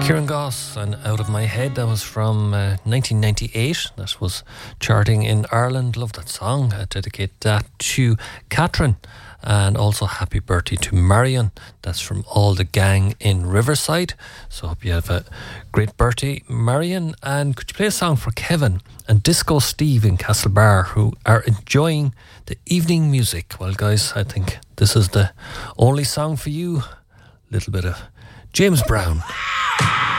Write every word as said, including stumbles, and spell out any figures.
Kieran Goss and Out of My Head. That was from uh, nineteen ninety-eight. That was charting in Ireland. Love that song. I dedicate that to Catherine. And also happy birthday to Marion. That's from all the gang in Riverside. So hope you have a great birthday, Marion. And could you play a song for Kevin and Disco Steve in Castlebar, who are enjoying the evening music? Well, guys, I think this is the only song for you. Little bit of James Brown.